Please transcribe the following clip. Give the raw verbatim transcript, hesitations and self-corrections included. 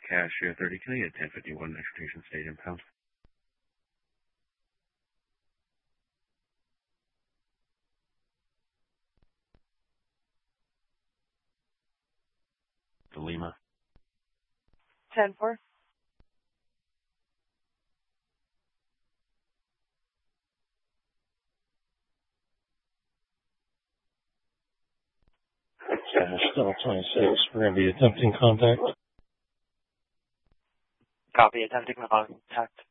Cashier thirty K at ten fifty-one Extrication Stadium Pound. To Lima. ten four. Still twenty-six. We're going to be attempting contact. Copy, attempting contact.